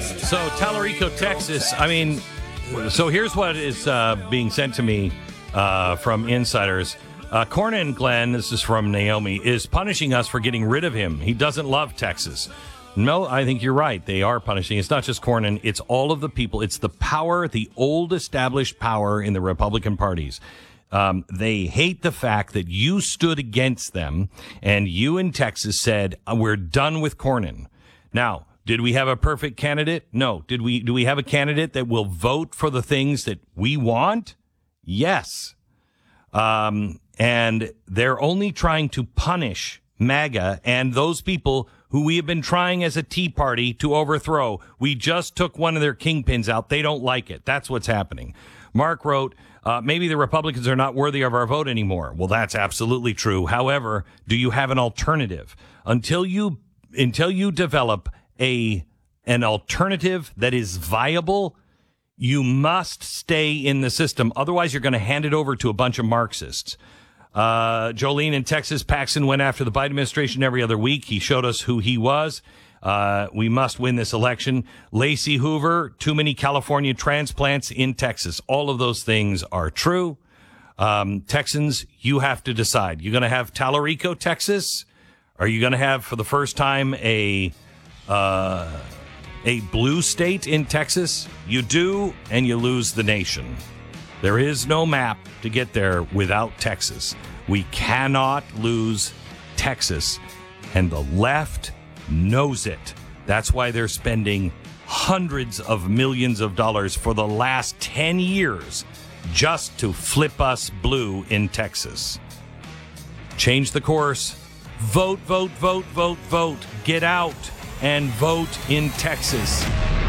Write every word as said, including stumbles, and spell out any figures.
So, Tallarico, Texas. I mean, so here's what is uh, being sent to me uh, from insiders. Uh, Cornyn Glenn, this is from Naomi, is punishing us for getting rid of him. He doesn't love Texas. No, I think you're right. They are punishing. It's not just Cornyn. It's all of the people. It's the power, the old established power in the Republican parties. Um, they hate the fact that you stood against them and you in Texas said, we're done with Cornyn. Now, did we have a perfect candidate? No. Did we, do we have a candidate that will vote for the things that we want? Yes. Um, and they're only trying to punish MAGA and those people who we have been trying as a Tea Party to overthrow. We just took one of their kingpins out. They don't like it. That's what's happening. Mark wrote, uh, maybe the Republicans are not worthy of our vote anymore. Well, that's absolutely true. However, do you have an alternative? Until you, until you develop a, an alternative that is viable, you must stay in the system. Otherwise, you're going to hand it over to a bunch of Marxists. Uh, Jolene in Texas, Paxton went after the Biden administration every other week. He showed us who he was. Uh, we must win this election. Lacey Hoover, too many California transplants in Texas. All of those things are true. Um, Texans, you have to decide. You're going to have Tallarico, Texas? Are you going to have, for the first time, a, uh, a blue state in Texas? You do, and you lose the nation. There is no map to get there without Texas. We cannot lose Texas. And the left knows it. That's why they're spending hundreds of millions of dollars for the last ten years just to flip us blue in Texas. Change the course. Vote, vote, vote, vote, vote. Get out and vote in Texas.